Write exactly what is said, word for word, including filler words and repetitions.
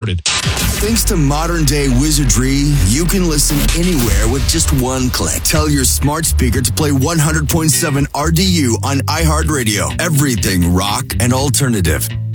Thanks to modern-day wizardry, you can listen anywhere with just one click. Tell your smart speaker to play one hundred point seven R D U on iHeartRadio. Everything rock and alternative.